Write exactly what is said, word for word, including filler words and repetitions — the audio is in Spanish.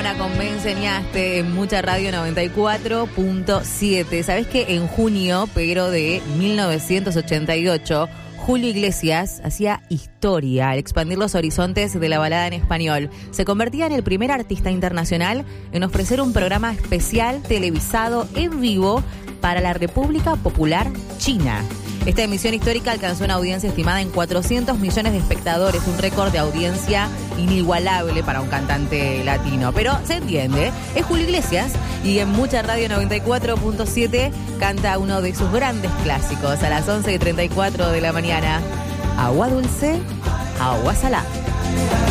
Arjona con Me Enseñaste en Mucha Radio noventa y cuatro punto siete. ¿Sabés que en junio, pero de mil novecientos ochenta y ocho, Julio Iglesias hacía historia al expandir los horizontes de la balada en español? Se convertía en el primer artista internacional en ofrecer un programa especial televisado en vivo para la República Popular China. Esta emisión histórica alcanzó una audiencia estimada en cuatrocientos millones de espectadores, un récord de audiencia inigualable para un cantante latino. Pero se entiende, es Julio Iglesias y en Mucha Radio noventa y cuatro punto siete canta uno de sus grandes clásicos a las once y treinta y cuatro de la mañana. Agua dulce, agua salada.